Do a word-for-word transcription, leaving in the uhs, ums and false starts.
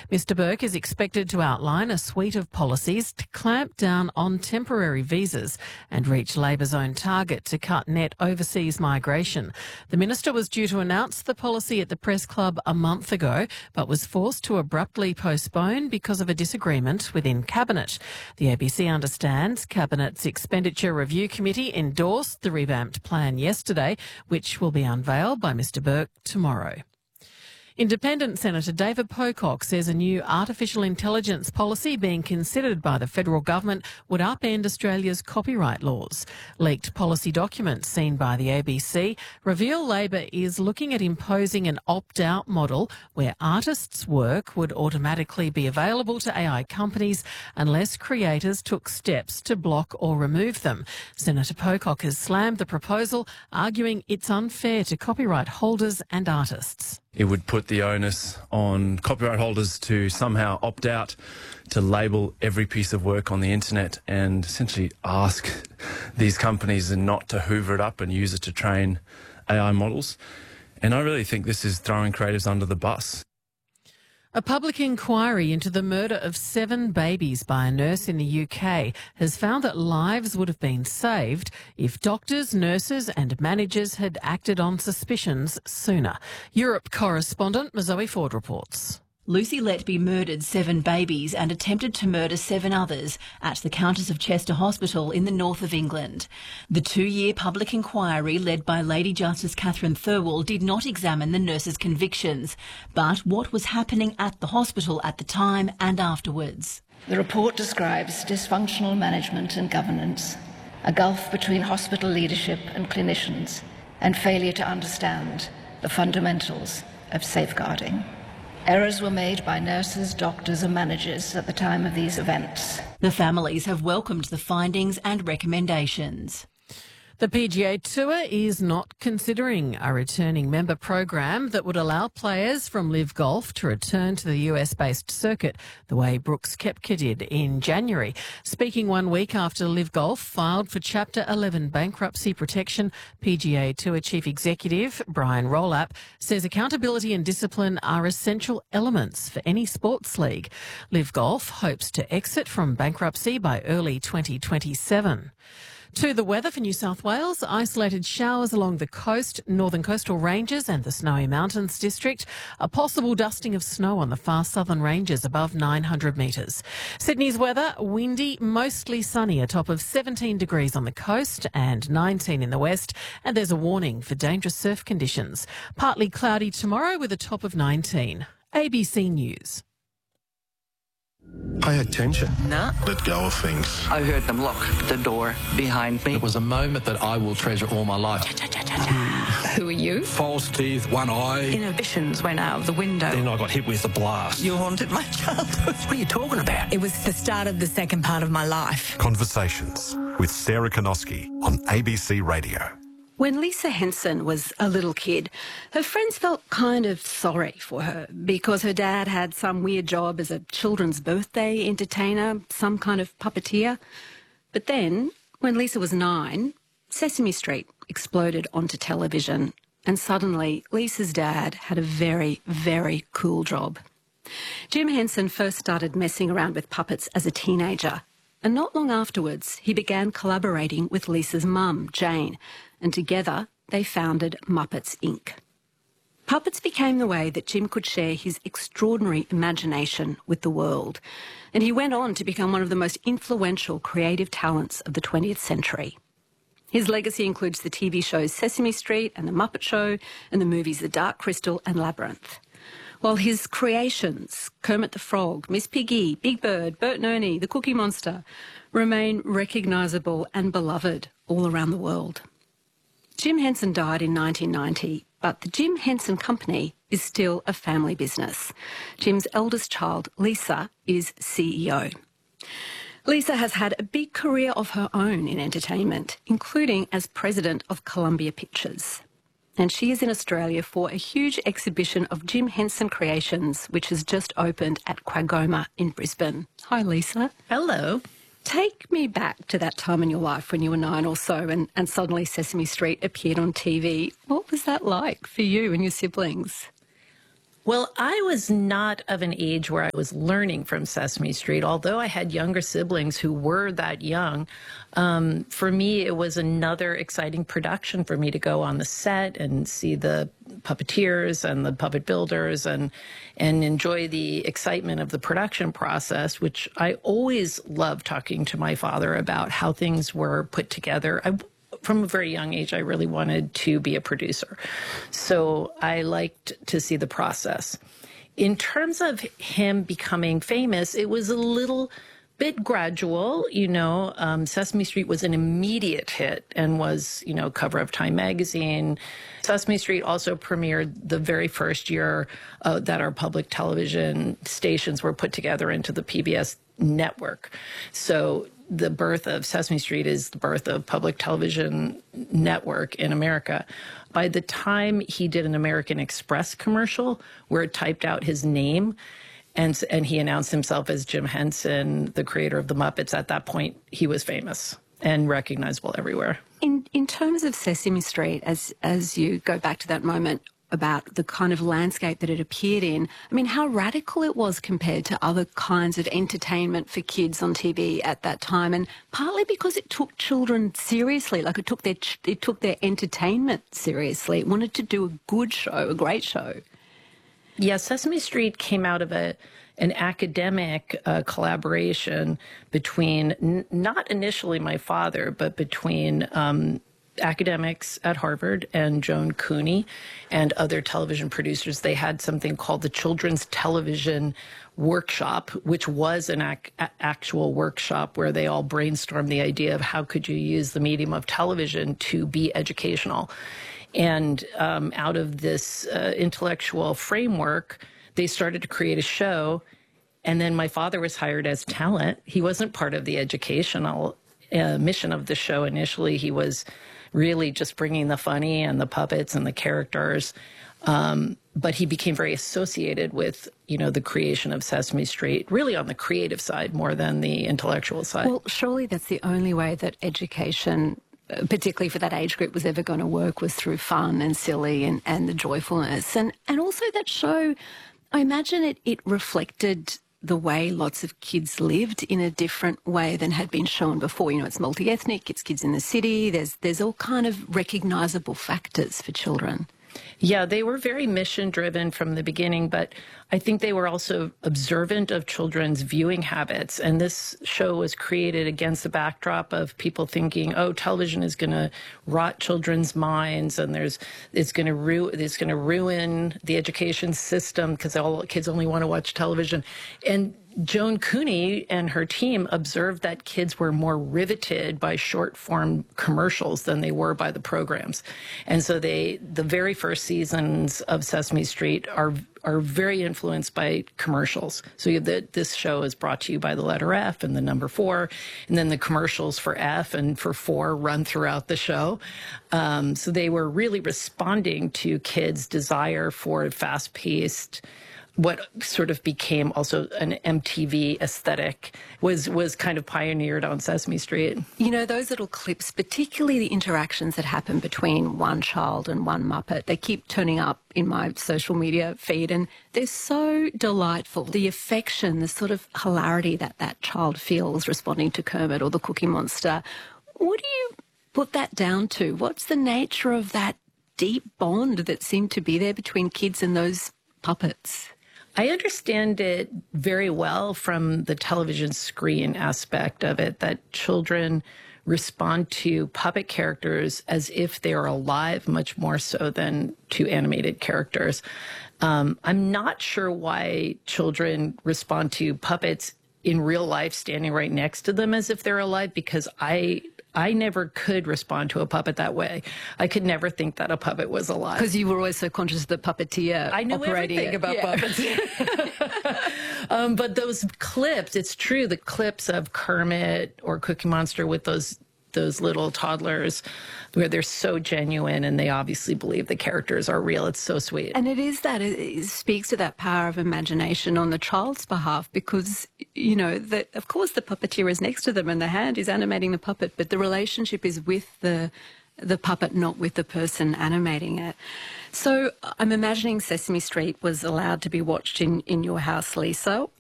Mr Burke is expected to outline a suite of policies to clamp down on temporary visas and reach Labor's own target to cut net overseas migration. The minister was due to announce the policy at the Press Club a month ago, but was forced to abruptly postpone because of a disagreement within Cabinet. The A B C understands Cabinet's Expenditure Review Committee endorsed the revamped plan yesterday, which will be unveiled by Mr Burke tomorrow. Independent Senator David Pocock says a new artificial intelligence policy being considered by the federal government would upend Australia's copyright laws. Leaked policy documents seen by the A B C reveal Labor is looking at imposing an opt-out model where artists' work would automatically be available to A I companies unless creators took steps to block or remove them. Senator Pocock has slammed the proposal, arguing it's unfair to copyright holders and artists. It would put the onus on copyright holders to somehow opt out to label every piece of work on the internet and essentially ask these companies not to hoover it up and use it to train A I models. And I really think this is throwing creatives under the bus. A public inquiry into the murder of seven babies by a nurse in the U K has found that lives would have been saved if doctors, nurses and managers had acted on suspicions sooner. Europe correspondent Zoe Ford reports. Lucy Letby murdered seven babies and attempted to murder seven others at the Countess of Chester Hospital in the north of England. The two-year public inquiry led by Lady Justice Catherine Thirlwall did not examine the nurse's convictions, but what was happening at the hospital at the time and afterwards. The report describes dysfunctional management and governance, a gulf between hospital leadership and clinicians, and failure to understand the fundamentals of safeguarding. Errors were made by nurses, doctors and managers at the time of these events. The families have welcomed the findings and recommendations. The P G A Tour is not considering a returning member program that would allow players from Live Golf to return to the U S-based circuit the way Brooks Koepka did in January. Speaking one week after Live Golf filed for Chapter eleven bankruptcy protection, P G A Tour Chief Executive Brian Rowlap says accountability and discipline are essential elements for any sports league. Live Golf hopes to exit from bankruptcy by early twenty twenty-seven. To the weather for New South Wales, isolated showers along the coast, northern coastal ranges and the Snowy Mountains district. A possible dusting of snow on the far southern ranges above nine hundred metres. Sydney's weather, windy, mostly sunny, a top of seventeen degrees on the coast and nineteen in the west. And there's a warning for dangerous surf conditions. Partly cloudy tomorrow with a top of nineteen. A B C News. Pay attention. Nah. Let go of things. I heard them lock the door behind me. It was a moment that I will treasure all my life. Who are you? False teeth, one eye. Inhibitions went out of the window. Then I got hit with a blast. You haunted my childhood. What are you talking about? It was the start of the second part of my life. Conversations with Sarah Konoski on A B C Radio. When Lisa Henson was a little kid, her friends felt kind of sorry for her because her dad had some weird job as a children's birthday entertainer, some kind of puppeteer. But then, when Lisa was nine, Sesame Street exploded onto television, and suddenly Lisa's dad had a very, very cool job. Jim Henson first started messing around with puppets as a teenager, and not long afterwards he began collaborating with Lisa's mum, Jane, and together they founded Muppets Incorporated. Puppets became the way that Jim could share his extraordinary imagination with the world, and he went on to become one of the most influential creative talents of the twentieth century. His legacy includes the T V shows Sesame Street and The Muppet Show and the movies The Dark Crystal and Labyrinth. While his creations, Kermit the Frog, Miss Piggy, Big Bird, Bert and Ernie, The Cookie Monster, remain recognisable and beloved all around the world. Jim Henson died in nineteen ninety, but the Jim Henson Company is still a family business. Jim's eldest child, Lisa, is C E O. Lisa has had a big career of her own in entertainment, including as president of Columbia Pictures. And she is in Australia for a huge exhibition of Jim Henson creations, which has just opened at Quagoma in Brisbane. Hi, Lisa. Hello. Take me back to that time in your life when you were nine or so and, and suddenly Sesame Street appeared on T V. What was that like for you and your siblings? Well, I was not of an age where I was learning from Sesame Street, although I had younger siblings who were that young. Um, for me, it was another exciting production for me to go on the set and see the puppeteers and the puppet builders and and enjoy the excitement of the production process, which I always loved talking to my father about how things were put together. I, From a very young age, I really wanted to be a producer. So I liked to see the process. In terms of him becoming famous, it was a little bit gradual. You know, um, Sesame Street was an immediate hit and was, you know, cover of Time magazine. Sesame Street also premiered the very first year uh, that our public television stations were put together into the P B S network. So the birth of Sesame Street is the birth of public television network in America. By the time he did an American Express commercial where it typed out his name and, and he announced himself as Jim Henson, the creator of the Muppets, at that point he was famous and recognizable everywhere. In in terms of Sesame Street, as as you go back to that moment about the kind of landscape that it appeared in, I mean, how radical it was compared to other kinds of entertainment for kids on T V at that time, and partly because it took children seriously, like it took their it took their entertainment seriously. It wanted to do a good show, a great show. Yeah, Sesame Street came out of a an academic uh, collaboration between n not initially my father, but between um, academics at Harvard and Joan Cooney and other television producers. They had something called the Children's Television Workshop, which was an ac actual workshop where they all brainstormed the idea of how could you use the medium of television to be educational. And um, out of this uh, intellectual framework, they started to create a show. And then my father was hired as talent. He wasn't part of the educational uh, mission of the show initially. He was really just bringing the funny and the puppets and the characters. Um, but he became very associated with, you know, the creation of Sesame Street, really on the creative side more than the intellectual side. Well, surely that's the only way that education, particularly for that age group, was ever going to work, was through fun and silly and, and the joyfulness. And, and also that show, I imagine it, it reflected the way lots of kids lived in a different way than had been shown before. You know, it's multi-ethnic, it's kids in the city, there's, there's all kind of recognisable factors for children. Yeah, they were very mission-driven from the beginning, but I think they were also observant of children's viewing habits. And this show was created against the backdrop of people thinking, oh, television is going to rot children's minds, and there's it's going to ru it's going to ruin the education system because all kids only want to watch television. And Joan Cooney and her team observed that kids were more riveted by short-form commercials than they were by the programs. And so they, the very first seasons of Sesame Street are are very influenced by commercials. So you have the, this show is brought to you by the letter F and the number four, and then the commercials for F and for four run throughout the show. Um, so they were really responding to kids' desire for fast-paced, what sort of became also an M T V aesthetic, was was kind of pioneered on Sesame Street. You know, those little clips, particularly the interactions that happen between one child and one Muppet, they keep turning up in my social media feed, and they're so delightful. The affection, the sort of hilarity that that child feels responding to Kermit or the Cookie Monster. What do you put that down to? What's the nature of that deep bond that seemed to be there between kids and those puppets? I understand it very well from the television screen aspect of it, that children respond to puppet characters as if they are alive much more so than to animated characters. Um, I'm not sure why children respond to puppets in real life standing right next to them as if they're alive, because I... I never could respond to a puppet that way. I could never think that a puppet was alive. Because you were always so conscious of the puppeteer I knew operating everything it. about Yeah. puppets. um, but those clips, it's true, the clips of Kermit or Cookie Monster with those those little toddlers where they're so genuine and they obviously believe the characters are real. It's so sweet. And it is that, it speaks to that power of imagination on the child's behalf, because, you know, that of course the puppeteer is next to them and the hand is animating the puppet, but the relationship is with the, the puppet, not with the person animating it. So I'm imagining Sesame Street was allowed to be watched in, in your house, Lisa.